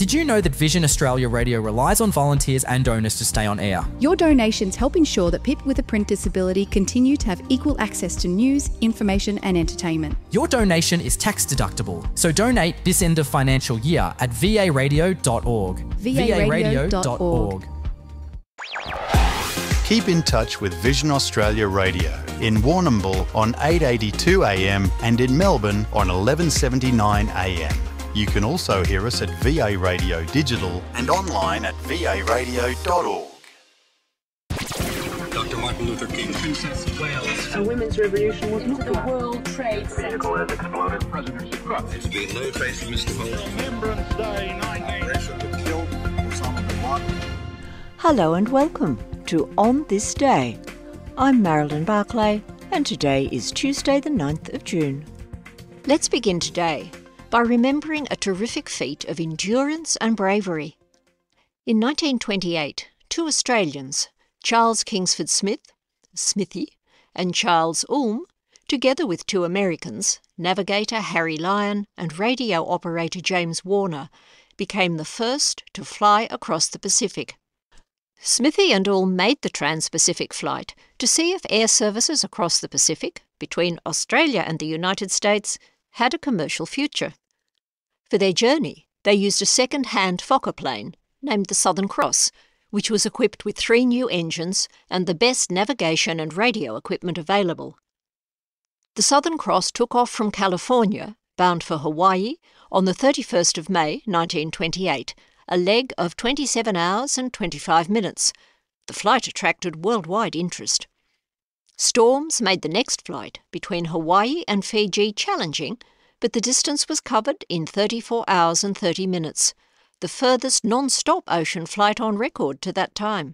Did you know that Vision Australia Radio relies on volunteers and donors to stay on air? Your donations help ensure that people with a print disability continue to have equal access to news, information and entertainment. Your donation is tax deductible, so donate this end of financial year at varadio.org. varadio.org. Keep in touch with Vision Australia Radio in Warrnambool on 8:82 AM and in Melbourne on 11:79 AM. You can also hear us at VA Radio Digital and online at varadio.org. Dr. Martin Luther King, Princess of Wales. A women's revolution was not the World Trade Center. Vehicle has exploded. President Trump. There's been no trace of Mr. Foley. Remembrance Day 19. Russia killed Osama bin Laden. Hello and welcome to On This Day. I'm Marilyn Barclay and today is Tuesday the 9th of June. Let's begin today by remembering a terrific feat of endurance and bravery. In 1928, two Australians, Charles Kingsford Smith, Smithy, and Charles Ulm, together with two Americans, navigator Harry Lyon and radio operator James Warner, became the first to fly across the Pacific. Smithy and Ulm made the Trans-Pacific flight to see if air services across the Pacific, between Australia and the United States, had a commercial future. For their journey, they used a second-hand Fokker plane named the Southern Cross, which was equipped with 3 new engines and the best navigation and radio equipment available. The Southern Cross took off from California, bound for Hawaii, on the 31st of May 1928, a leg of 27 hours and 25 minutes. The flight attracted worldwide interest. Storms made the next flight between Hawaii and Fiji challenging, but the distance was covered in 34 hours and 30 minutes, the furthest non-stop ocean flight on record to that time.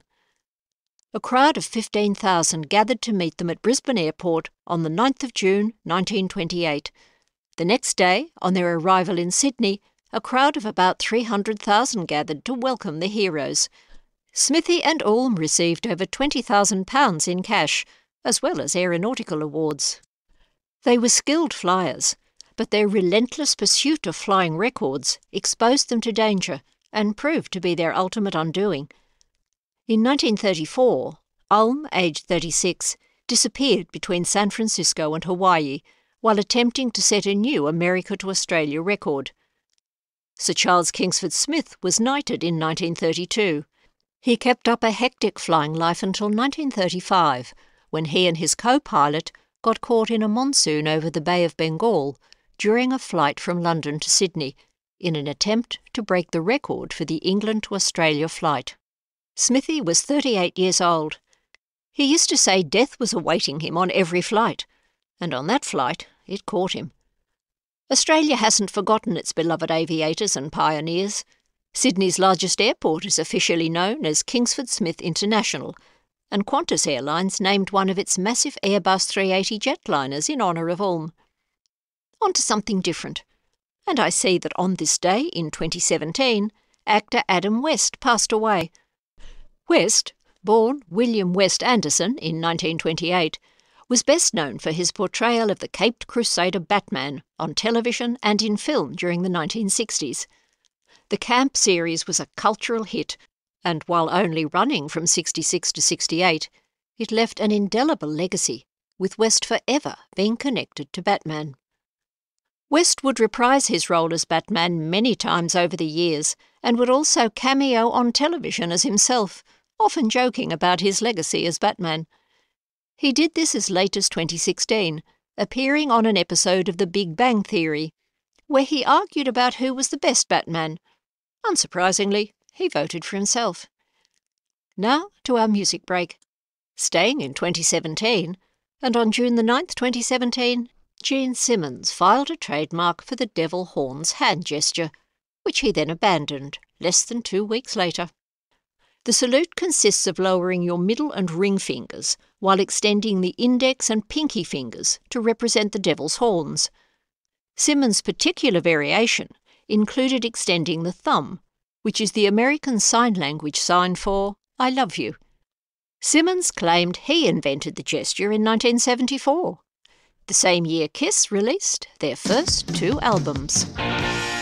A crowd of 15,000 gathered to meet them at Brisbane Airport on the 9th of June 1928. The next day, on their arrival in Sydney, a crowd of about 300,000 gathered to welcome the heroes. Smithy and Ulm received over £20,000 in cash, as well as aeronautical awards. They were skilled flyers, but their relentless pursuit of flying records exposed them to danger and proved to be their ultimate undoing. In 1934, Ulm, aged 36, disappeared between San Francisco and Hawaii while attempting to set a new America to Australia record. Sir Charles Kingsford Smith was knighted in 1932. He kept up a hectic flying life until 1935, when he and his co-pilot got caught in a monsoon over the Bay of Bengal during a flight from London to Sydney, in an attempt to break the record for the England to Australia flight. Smithy was 38 years old. He used to say death was awaiting him on every flight, and on that flight it caught him. Australia hasn't forgotten its beloved aviators and pioneers. Sydney's largest airport is officially known as Kingsford Smith International, and Qantas Airlines named one of its massive Airbus 380 jetliners in honour of Ulm. On to something different, and I see that on this day in 2017, actor Adam West passed away. West, born William West Anderson in 1928, was best known for his portrayal of the Caped Crusader Batman on television and in film during the 1960s. The Camp series was a cultural hit, and while only running from 66 to 68, it left an indelible legacy, with West forever being connected to Batman. West would reprise his role as Batman many times over the years, and would also cameo on television as himself, often joking about his legacy as Batman. He did this as late as 2016, appearing on an episode of The Big Bang Theory, where he argued about who was the best Batman. Unsurprisingly, he voted for himself. Now to our music break. Staying in 2017, and on June the 9th, 2017, Gene Simmons filed a trademark for the devil horns hand gesture, which he then abandoned less than 2 weeks later. The salute consists of lowering your middle and ring fingers while extending the index and pinky fingers to represent the devil's horns. Simmons' particular variation included extending the thumb, which is the American Sign Language sign for I love you. Simmons claimed he invented the gesture in 1974. The same year Kiss released their first 2 albums.